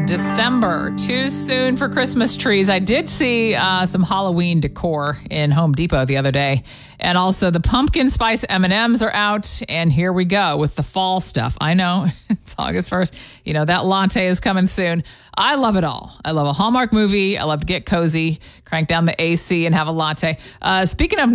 December. Too soon for Christmas trees. I did see some Halloween decor in Home Depot the other day. And also the pumpkin spice M&Ms are out. And here we go with the fall stuff. I know it's August 1st. You know, that latte is coming soon. I love it all. I love a Hallmark movie. I love to get cozy, crank down the AC and have a latte. Speaking of